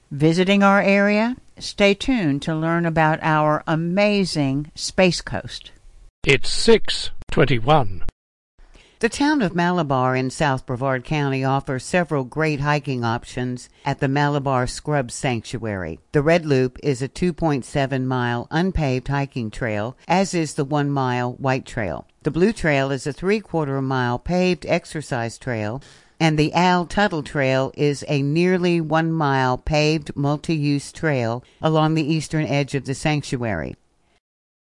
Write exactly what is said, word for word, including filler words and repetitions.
Visiting our area? Stay tuned to learn about our amazing Space Coast. It's six twenty-one. The town of Malabar in South Brevard County offers several great hiking options at the Malabar Scrub Sanctuary. The Red Loop is a two point seven mile unpaved hiking trail, as is the one mile White Trail. The Blue Trail is a three-quarter mile paved exercise trail, and the Al Tuttle Trail is a nearly one mile paved multi-use trail along the eastern edge of the sanctuary.